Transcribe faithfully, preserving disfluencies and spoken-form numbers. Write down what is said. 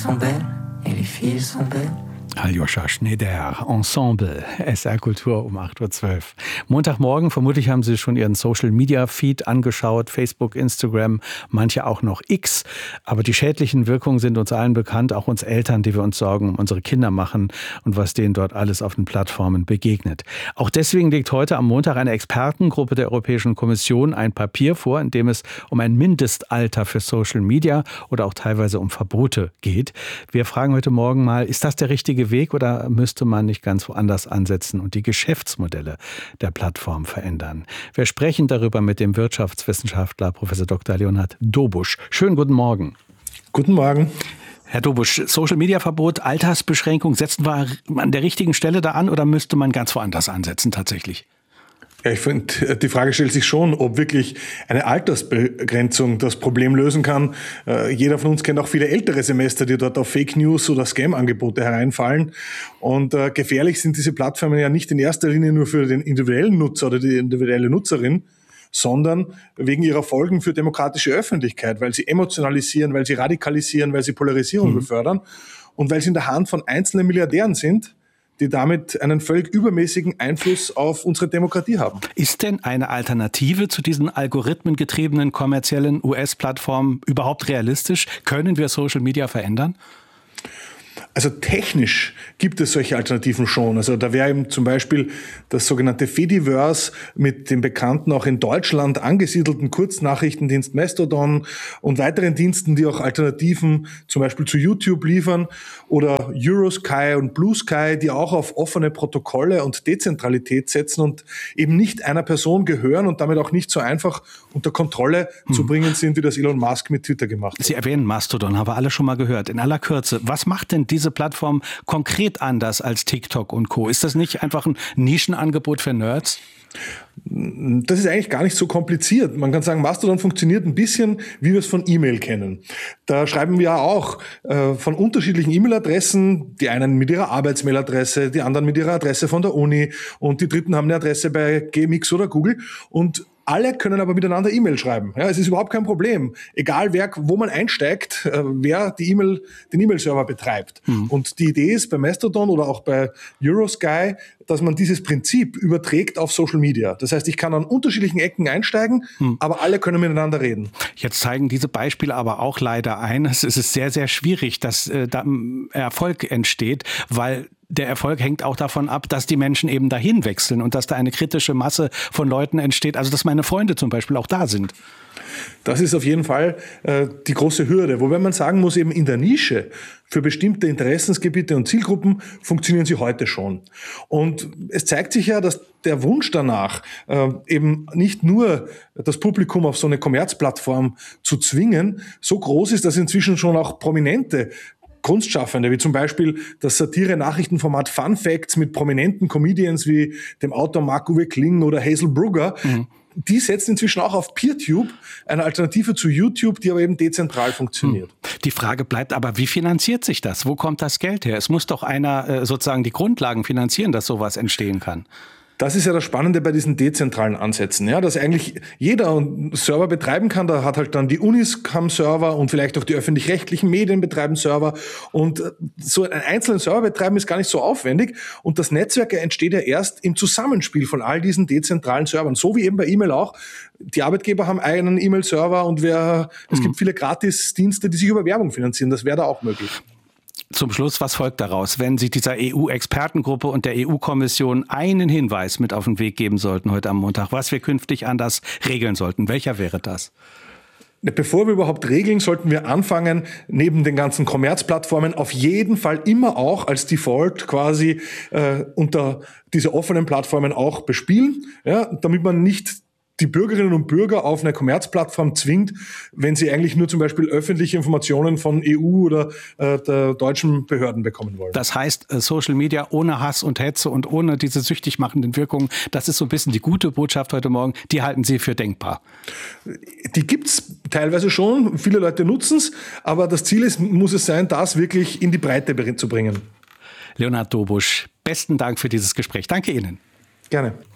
sont belles et les filles sont belles. Aljoscha Schneider, Ensemble, S R Kultur um acht Uhr zwölf. Montagmorgen, vermutlich haben Sie schon Ihren Social-Media-Feed angeschaut, Facebook, Instagram, manche auch noch X. Aber die schädlichen Wirkungen sind uns allen bekannt, auch uns Eltern, die wir uns Sorgen um unsere Kinder machen und was denen dort alles auf den Plattformen begegnet. Auch deswegen legt heute am Montag eine Expertengruppe der Europäischen Kommission ein Papier vor, in dem es um ein Mindestalter für Social Media oder auch teilweise um Verbote geht. Wir fragen heute Morgen mal, ist das der richtige Weg oder müsste man nicht ganz woanders ansetzen und die Geschäftsmodelle der Plattform verändern? Wir sprechen darüber mit dem Wirtschaftswissenschaftler Professor Doktor Leonhard Dobusch. Schönen guten Morgen. Guten Morgen. Herr Dobusch, Social-Media-Verbot, Altersbeschränkung, setzen wir an der richtigen Stelle da an oder müsste man ganz woanders ansetzen tatsächlich? Ja, ich finde, die Frage stellt sich schon, ob wirklich eine Altersbegrenzung das Problem lösen kann. Äh, jeder von uns kennt auch viele ältere Semester, die dort auf Fake News oder Scam-Angebote hereinfallen. Und äh, gefährlich sind diese Plattformen ja nicht in erster Linie nur für den individuellen Nutzer oder die individuelle Nutzerin, sondern wegen ihrer Folgen für demokratische Öffentlichkeit, weil sie emotionalisieren, weil sie radikalisieren, weil sie Polarisierung mhm. befördern und weil sie in der Hand von einzelnen Milliardären sind, die damit einen völlig übermäßigen Einfluss auf unsere Demokratie haben. Ist denn eine Alternative zu diesen algorithmengetriebenen kommerziellen U S-Plattformen überhaupt realistisch? Können wir Social Media verändern? Also technisch gibt es solche Alternativen schon. Also da wäre eben zum Beispiel das sogenannte Fediverse mit dem bekannten, auch in Deutschland angesiedelten Kurznachrichtendienst Mastodon und weiteren Diensten, die auch Alternativen zum Beispiel zu YouTube liefern, oder Eurosky und Blue Sky, die auch auf offene Protokolle und Dezentralität setzen und eben nicht einer Person gehören und damit auch nicht so einfach unter Kontrolle hm. zu bringen sind, wie das Elon Musk mit Twitter gemacht hat. Sie erwähnen Mastodon, haben wir alle schon mal gehört. In aller Kürze, was macht denn diese Plattform konkret anders als TikTok und Co.? Ist das nicht einfach ein Nischenangebot für Nerds? Das ist eigentlich gar nicht so kompliziert. Man kann sagen, Mastodon funktioniert ein bisschen, wie wir es von E-Mail kennen. Da schreiben wir ja auch äh, von unterschiedlichen E-Mail-Adressen, die einen mit ihrer Arbeitsmailadresse, die anderen mit ihrer Adresse von der Uni und die dritten haben eine Adresse bei G M X oder Google und alle können aber miteinander E-Mail schreiben. Ja, es ist überhaupt kein Problem. Egal wer, wo man einsteigt, äh, wer die E-Mail, den E-Mail-Server betreibt. Mhm. Und die Idee ist bei Mastodon oder auch bei Eurosky, dass man dieses Prinzip überträgt auf Social Media. Das heißt, ich kann an unterschiedlichen Ecken einsteigen, mhm. aber alle können miteinander reden. Jetzt zeigen diese Beispiele aber auch leider ein, es ist sehr, sehr schwierig, dass äh, da Erfolg entsteht, weil der Erfolg hängt auch davon ab, dass die Menschen eben dahin wechseln und dass da eine kritische Masse von Leuten entsteht. Also dass meine Freunde zum Beispiel auch da sind. Das ist auf jeden Fall äh, die große Hürde. Wobei man sagen muss, eben in der Nische für bestimmte Interessensgebiete und Zielgruppen funktionieren sie heute schon. Und es zeigt sich ja, dass der Wunsch danach, äh, eben nicht nur das Publikum auf so eine Kommerzplattform zu zwingen, so groß ist, dass inzwischen schon auch prominente Kunstschaffende, wie zum Beispiel das Satire-Nachrichtenformat Fun Facts mit prominenten Comedians wie dem Autor Marc-Uwe Kling oder Hazel Brugger, mhm. die setzen inzwischen auch auf PeerTube, eine Alternative zu YouTube, die aber eben dezentral funktioniert. Die Frage bleibt aber, wie finanziert sich das? Wo kommt das Geld her? Es muss doch einer sozusagen die Grundlagen finanzieren, dass sowas entstehen kann. Das ist ja das Spannende bei diesen dezentralen Ansätzen, ja, dass eigentlich jeder einen Server betreiben kann. Da hat halt dann die Unis haben Server und vielleicht auch die öffentlich-rechtlichen Medien betreiben Server. Und so einen einzelnen Server betreiben ist gar nicht so aufwendig. Und das Netzwerk entsteht ja erst im Zusammenspiel von all diesen dezentralen Servern. So wie eben bei E-Mail auch. Die Arbeitgeber haben einen E-Mail-Server und wer, es mhm. gibt viele Gratisdienste, die sich über Werbung finanzieren. Das wäre da auch möglich. Zum Schluss, was folgt daraus, wenn Sie dieser E U-Expertengruppe und der E U-Kommission einen Hinweis mit auf den Weg geben sollten heute am Montag, was wir künftig anders regeln sollten? Welcher wäre das? Bevor wir überhaupt regeln, sollten wir anfangen, neben den ganzen Kommerzplattformen auf jeden Fall immer auch als Default quasi äh, unter diese offenen Plattformen auch bespielen, ja, damit man nicht die Bürgerinnen und Bürger auf eine Kommerzplattform zwingt, wenn sie eigentlich nur zum Beispiel öffentliche Informationen von E U oder äh, der deutschen Behörden bekommen wollen. Das heißt, Social Media ohne Hass und Hetze und ohne diese süchtig machenden Wirkungen, das ist so ein bisschen die gute Botschaft heute Morgen, die halten Sie für denkbar? Die gibt's teilweise schon, viele Leute nutzen es, aber das Ziel ist, muss es sein, das wirklich in die Breite zu bringen. Leonhard Dobusch, besten Dank für dieses Gespräch. Danke Ihnen. Gerne.